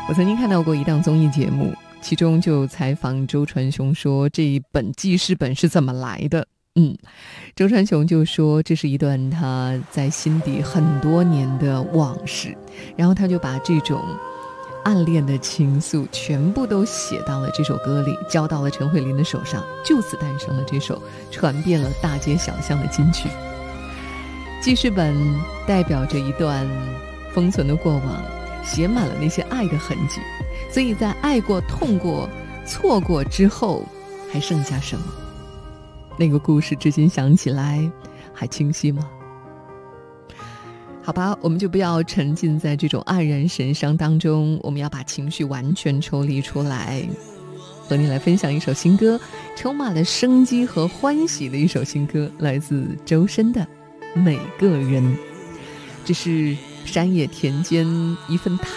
我曾经看到过一档综艺节目，其中就采访周传雄说这一本记事本是怎么来的。周传雄就说这是一段他在心底很多年的往事，然后他就把这种暗恋的情愫全部都写到了这首歌里，交到了陈慧琳的手上，就此诞生了这首传遍了大街小巷的金曲。记事本代表着一段封存的过往，写满了那些爱的痕迹，所以在爱过、痛过、错过之后，还剩下什么？那个故事至今想起来还清晰吗？好吧，我们就不要沉浸在这种黯然神伤当中，我们要把情绪完全抽离出来。和你来分享一首新歌，充满了生机和欢喜的一首新歌，来自周深的《每个人》。这是山野田间一份